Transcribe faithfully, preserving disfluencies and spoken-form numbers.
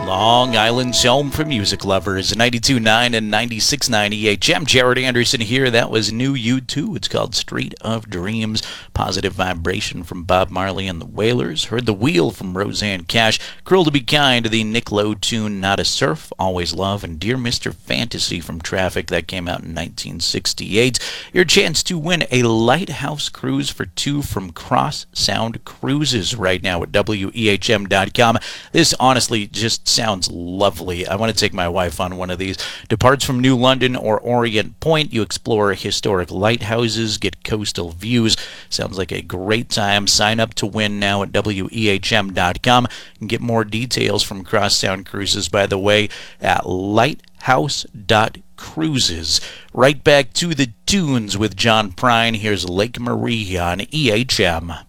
Long Island's home for music lovers, ninety-two point nine and ninety-six point nine E H M. Jared Anderson here. That was new U two. It's called Street of Dreams. Positive Vibration from Bob Marley and the Wailers. Heard The Wheel from Roseanne Cash. Cruel to Be Kind, the Nick Lowe tune Not a Surf, Always Love, and Dear Mister Fantasy from Traffic. That came out in nineteen sixty-eight. Your chance to win a Lighthouse Cruise for two from Cross Sound Cruises right now at W E H M dot com. This honestly just sounds lovely. I want to take my wife on one of these. Departs from New London or Orient Point. You explore historic lighthouses, get coastal views. Sounds like a great time. Sign up to win now at W E H M dot com and get more details from Cross Sound Cruises, by the way, at lighthouse dot cruises. Right back to the tunes with John Prine. Here's Lake Marie on E H M.